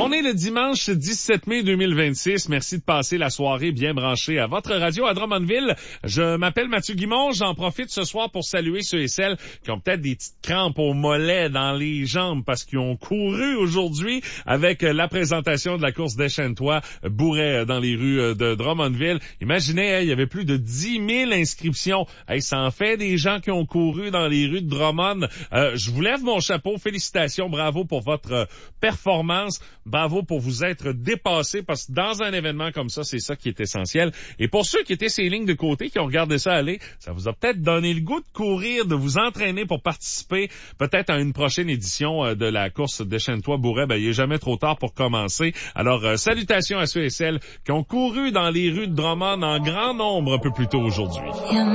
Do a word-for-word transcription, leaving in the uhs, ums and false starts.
On est le dimanche dix-sept mai deux mille vingt-six. Merci de passer la soirée bien branchée à votre radio à Drummondville. Je m'appelle Mathieu Guimond. J'en profite ce soir pour saluer ceux et celles qui ont peut-être des petites crampes aux mollets, dans les jambes, parce qu'ils ont couru aujourd'hui avec la présentation de la course d'Échantois Bourret dans les rues de Drummondville. Imaginez, hein, il y avait plus de dix mille inscriptions. Hey, ça en fait des gens qui ont couru dans les rues de Drummond. Euh, je vous lève mon chapeau. Félicitations. Bravo pour votre performance. Bravo pour vous être dépassé, parce que dans un événement comme ça, c'est ça qui est essentiel. Et pour ceux qui étaient ces lignes de côté, qui ont regardé ça aller, ça vous a peut-être donné le goût de courir, de vous entraîner pour participer peut-être à une prochaine édition de la course d'Échantois-Bourret. Ben, il est jamais trop tard pour commencer. Alors, euh, salutations à ceux et celles qui ont couru dans les rues de Drummond en grand nombre un peu plus tôt aujourd'hui.